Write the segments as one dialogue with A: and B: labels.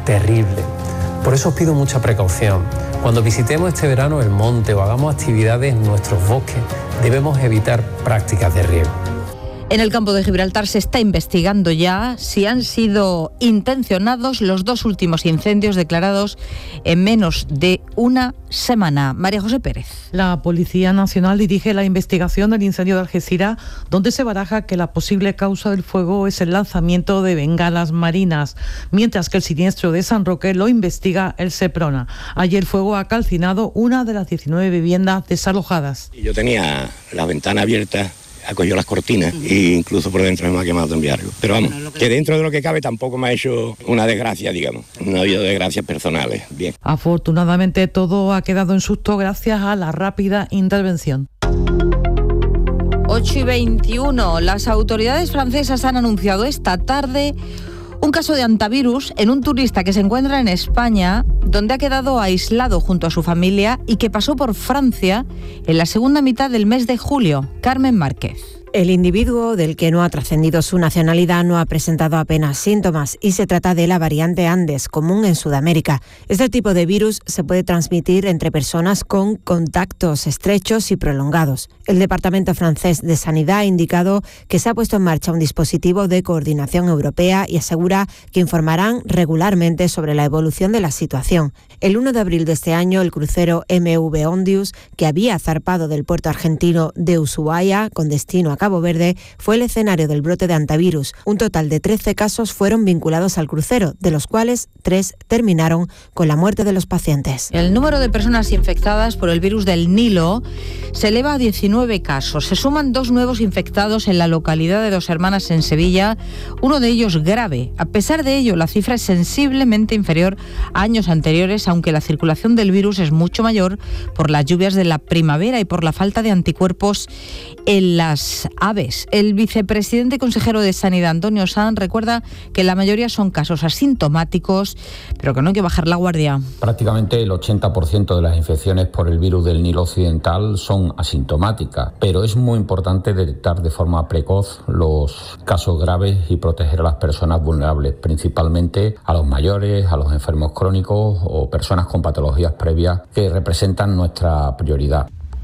A: terrible. Por eso os pido mucha precaución. Cuando visitemos este verano el monte o hagamos actividades en nuestros bosques, debemos evitar prácticas de riego.
B: En el campo de Gibraltar se está investigando ya si han sido intencionados los 2 últimos incendios declarados en menos de una semana. María José Pérez.
C: La Policía Nacional dirige la investigación del incendio de Algeciras, donde se baraja que la posible causa del fuego es el lanzamiento de bengalas marinas, mientras que el siniestro de San Roque lo investiga el Seprona. Allí el fuego ha calcinado una de las 19 viviendas desalojadas.
D: Yo tenía la ventana abierta, acogió las cortinas e incluso por dentro me ha quemado también algo. Pero vamos, que dentro de lo que cabe tampoco me ha hecho una desgracia, digamos. No ha habido desgracias personales. Bien.
C: Afortunadamente todo ha quedado en susto gracias a la rápida intervención.
B: 8:21. Las autoridades francesas han anunciado esta tarde un caso de hantavirus en un turista que se encuentra en España, donde ha quedado aislado junto a su familia y que pasó por Francia en la segunda mitad del mes de julio. Carmen Márquez.
E: El individuo, del que no ha trascendido su nacionalidad, no ha presentado apenas síntomas y se trata de la variante Andes, común en Sudamérica. Este tipo de virus se puede transmitir entre personas con contactos estrechos y prolongados. El Departamento francés de Sanidad ha indicado que se ha puesto en marcha un dispositivo de coordinación europea y asegura que informarán regularmente sobre la evolución de la situación. El 1 de abril de este año, el crucero MV Ondius, que había zarpado del puerto argentino de Ushuaia con destino a Cabo Verde, fue el escenario del brote de hantavirus. Un total de 13 casos fueron vinculados al crucero, de los cuales 3 terminaron con la muerte de los pacientes.
B: El número de personas infectadas por el virus del Nilo se eleva a 19 casos. Se suman 2 nuevos infectados en la localidad de Dos Hermanas, en Sevilla, uno de ellos grave. A pesar de ello, la cifra es sensiblemente inferior a años anteriores, aunque la circulación del virus es mucho mayor por las lluvias de la primavera y por la falta de anticuerpos en las aves. El vicepresidente y consejero de Sanidad, Antonio Sanz, recuerda que la mayoría son casos asintomáticos, pero que no hay que bajar la guardia.
F: Prácticamente el 80% de las infecciones por el virus del Nilo occidental son asintomáticas, pero es muy importante detectar de forma precoz los casos graves y proteger a las personas vulnerables, principalmente a los mayores, a los enfermos crónicos o personas con patologías previas que representan nuestra prioridad.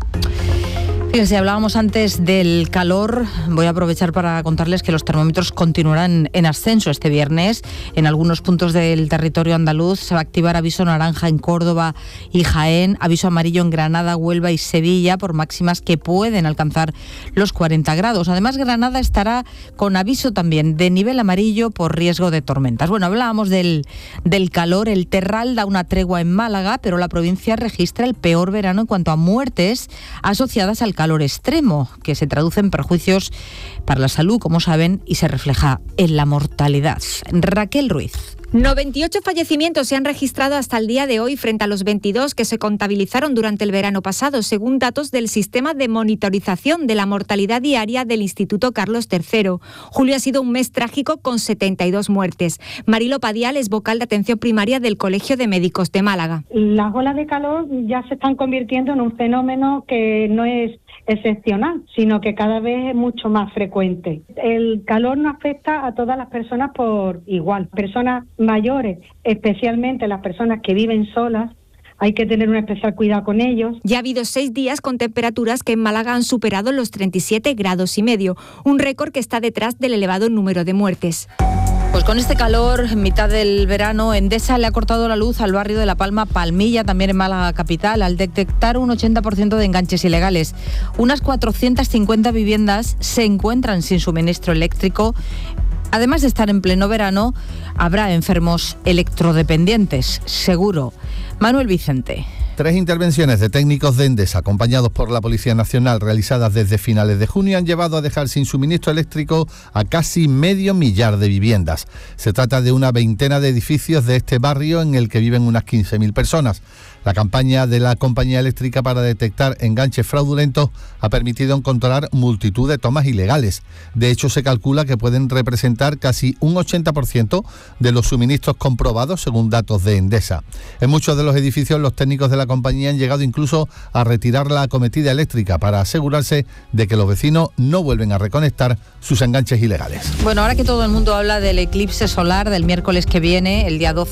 B: Fíjense, hablábamos antes del calor. Voy a aprovechar para contarles que los termómetros continuarán en ascenso este viernes. En algunos puntos del territorio andaluz se va a activar aviso naranja en Córdoba y Jaén, aviso amarillo en Granada, Huelva y Sevilla por máximas que pueden alcanzar los 40 grados. Además, Granada estará con aviso también de nivel amarillo por riesgo de tormentas. Bueno, hablábamos del calor. El Terral da una tregua en Málaga, pero la provincia registra el peor verano en cuanto a muertes asociadas al calor extremo, que se traduce en perjuicios para la salud, como saben, y se refleja en la mortalidad. Raquel Ruiz.
G: 98 fallecimientos se han registrado hasta el día de hoy frente a los 22 que se contabilizaron durante el verano pasado, según datos del sistema de monitorización de la mortalidad diaria del Instituto Carlos III. Julio ha sido un mes trágico con 72 muertes. Marilo Padial es vocal de atención primaria del Colegio de Médicos de Málaga.
H: Las olas de calor ya se están convirtiendo en un fenómeno que no es excepcional, sino que cada vez es mucho más frecuente. El calor no afecta a todas las personas por igual. Personas mayores, especialmente las personas que viven solas, hay que tener un especial cuidado con ellos.
G: Ya ha habido 6 días con temperaturas que en Málaga han superado los 37 grados y medio, un récord que está detrás del elevado número de muertes.
B: Pues con este calor, en mitad del verano, Endesa le ha cortado la luz al barrio de La Palma Palmilla, también en Málaga capital, al detectar un 80% de enganches ilegales. Unas 450 viviendas se encuentran sin suministro eléctrico. Además de estar en pleno verano, habrá enfermos electrodependientes, seguro. Manuel Vicente.
I: 3 intervenciones de técnicos de Endesa, acompañados por la Policía Nacional, realizadas desde finales de junio, han llevado a dejar sin suministro eléctrico a casi 500.000 de viviendas. Se trata de una veintena de edificios de este barrio en el que viven unas 15.000 personas. La campaña de la compañía eléctrica para detectar enganches fraudulentos ha permitido encontrar multitud de tomas ilegales. De hecho, se calcula que pueden representar casi un 80% de los suministros comprobados, según datos de Endesa. En muchos de los edificios, los técnicos de la compañía han llegado incluso a retirar la acometida eléctrica para asegurarse de que los vecinos no vuelven a reconectar sus enganches ilegales.
B: Bueno, ahora que todo el mundo habla del eclipse solar del miércoles que viene, el día 12